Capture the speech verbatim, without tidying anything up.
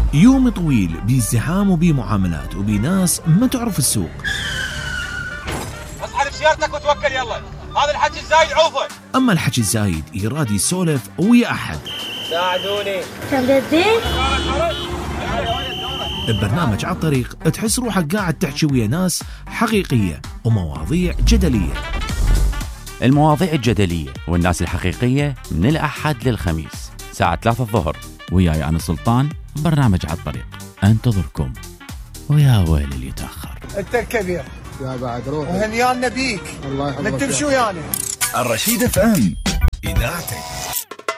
يوم طويل بازدحام وبمعاملات وبناس ما تعرف السوق. اصحى بسيارتك وتوكل يلا، هذا الحكي الزايد عوفه. أما الحكي الزايد يراد يسولف ويا أحد. ساعدوني. كم جديد؟ ببرنامج على الطريق تحس روحك قاعد تحكي ويا ناس حقيقية ومواضيع جدلية. المواضيع الجدلية والناس الحقيقية من الأحد للخميس ساعة ثلاثة الظهر، وياي أنا سلطان. برنامج على الطريق انتظركم، ويا ويل اللي يتأخر. انت الكبير يا بعد روح وهنيان نبيك. الله يحفظك. نكتب شو يعني؟ الرشيد اف ام اذاعتك.